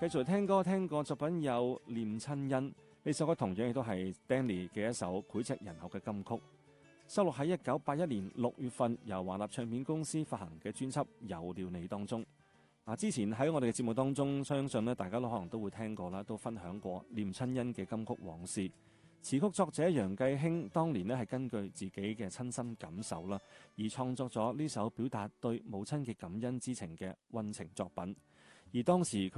繼續聽歌，聽過作品有《念親恩》，呢首歌同樣亦都係 Danny 嘅一首膾炙人口嘅金曲，收錄喺1981年6月份由華納唱片公司發行嘅專輯《有了你》當中。之前喺我哋嘅節目當中，相信大家都可能都會聽過啦，都分享過《念親恩》嘅金曲往事。詞曲作者楊繼興當年係根據自己嘅親身感受啦，而創作咗呢首表達對母親嘅感恩之情嘅溫情作品。而當時佢